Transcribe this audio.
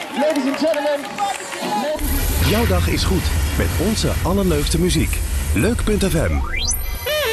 Ladies and gentlemen. Jouw dag is goed met onze allerleukste muziek. Leuk.fm